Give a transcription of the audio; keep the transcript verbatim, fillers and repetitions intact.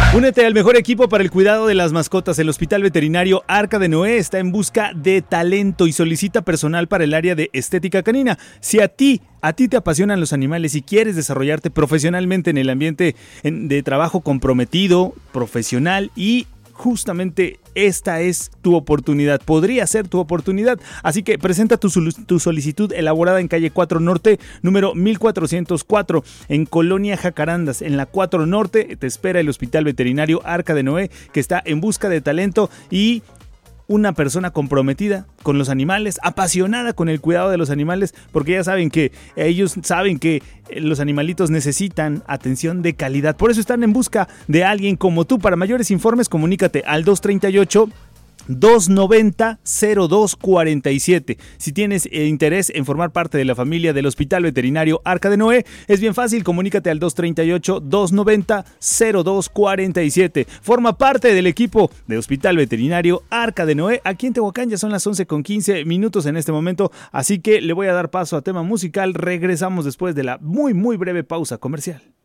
Únete al mejor equipo para el cuidado de las mascotas. El Hospital Veterinario Arca de Noé está en busca de talento y solicita personal para el área de estética canina. Si a ti, a ti te apasionan los animales y quieres desarrollarte profesionalmente en el ambiente de trabajo comprometido, profesional y justamente esta es tu oportunidad, podría ser tu oportunidad, así que presenta tu, tu solicitud elaborada en calle cuatro Norte, número mil cuatrocientos cuatro, en Colonia Jacarandas, en la cuatro Norte, te espera el Hospital Veterinario Arca de Noé, que está en busca de talento y una persona comprometida con los animales, apasionada con el cuidado de los animales, porque ya saben que ellos saben que los animalitos necesitan atención de calidad. Por eso están en busca de alguien como tú. Para mayores informes, comunícate al dos treinta y ocho, dos noventa, cero dos cuarenta y siete. Si tienes eh, interés en formar parte de la familia del Hospital Veterinario Arca de Noé, es bien fácil, comunícate al dos treinta y ocho, dos noventa, cero dos cuarenta y siete. Forma parte del equipo de Hospital Veterinario Arca de Noé. Aquí en Tehuacán ya son las once con quince minutos en este momento, así que le voy a dar paso a tema musical. Regresamos después de la muy muy breve pausa comercial.